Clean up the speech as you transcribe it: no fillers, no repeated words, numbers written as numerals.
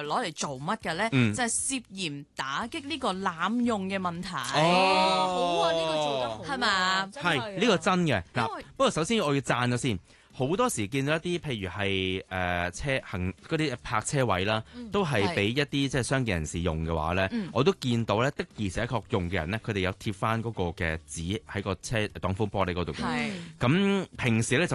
攞嚟做乜嘅咧？就係涉嫌打擊呢個濫用嘅問題。 好啊，呢個做得好， 係嘛？ 係呢個真嘅嗱。 因為不過首先我要讚咗先。好多時見到一啲譬如係車行嗰啲泊車位啦，都係俾一啲即係傷健人士用嘅話咧，我都見到咧的而且確用嘅人咧，佢哋有貼翻嗰個嘅紙喺個車擋風玻璃嗰度嘅。咁平時咧就